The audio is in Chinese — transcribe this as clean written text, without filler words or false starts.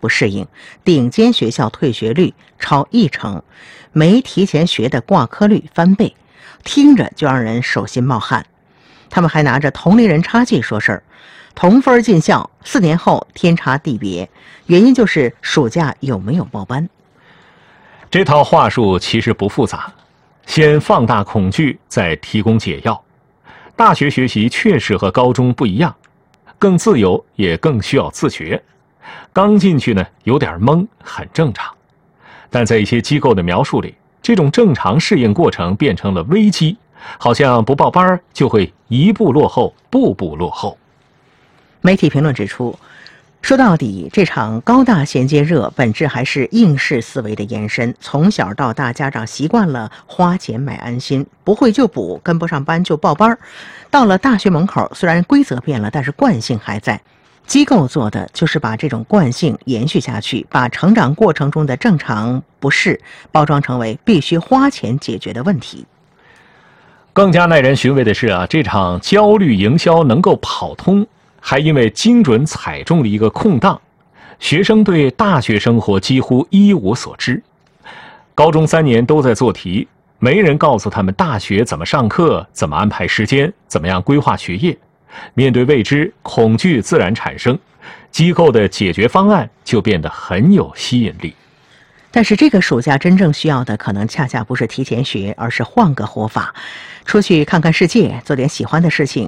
不适应，顶尖学校退学率超10%，没提前学的挂科率翻倍，听着就让人手心冒汗。他们还拿着同龄人差距说事儿，同分进校，4年后天差地别，原因就是暑假有没有报班。 这套话术其实不复杂，先放大恐惧，再提供解药。大学学习确实和高中不一样，更自由，也更需要自学。刚进去呢，有点懵，很正常。但在一些机构的描述里，这种正常适应过程变成了危机，好像不报班就会一步落后，步步落后。 媒体评论指出，说到底，这场高大衔接热本质还是应试思维的延伸。从小到大，家长习惯了花钱买安心，不会就补，跟不上班就报班。到了大学门口，虽然规则变了，但是惯性还在。机构做的就是把这种惯性延续下去，把成长过程中的正常不适包装成为必须花钱解决的问题。 更加耐人寻味的是这场焦虑营销能够跑通，还因为精准踩中了一个空档，学生对大学生活几乎一无所知。高中3年都在做题，没人告诉他们大学怎么上课，怎么安排时间，怎么样规划学业。面对未知，恐惧自然产生，机构的解决方案就变得很有吸引力。 但是这个暑假真正需要的可能恰恰不是提前学，而是换个活法，出去看看世界，做点喜欢的事情，